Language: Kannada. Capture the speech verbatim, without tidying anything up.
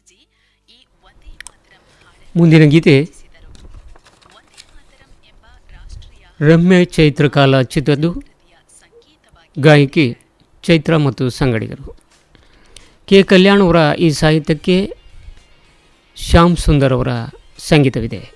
ಮುಂದಿನ ಗೀತೆ ರಮ್ಯ ಚೈತ್ರಕಾಲ ಚಿತ್ರದ್ದು. ಗಾಯಕಿ ಚೈತ್ರ ಮತ್ತು ಸಂಗಡಿಗರು. ಕೆ ಕಲ್ಯಾಣ್ ಅವರ ಈ ಸಾಹಿತ್ಯಕ್ಕೆ ಶ್ಯಾಮ್ ಸುಂದರ್ ಅವರ ಸಂಗೀತವಿದೆ.